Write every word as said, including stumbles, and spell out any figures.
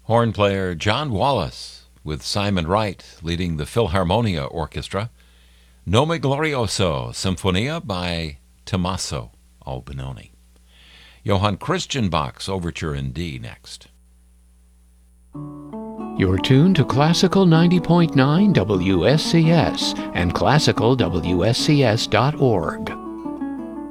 Horn player John Wallace, with Simon Wright leading the Philharmonia Orchestra. Nome Glorioso, Symphonia by Tommaso Albinoni. Johann Christian Bach's Overture in D next. You're tuned to Classical ninety point nine W S C S and classical W S C S dot org.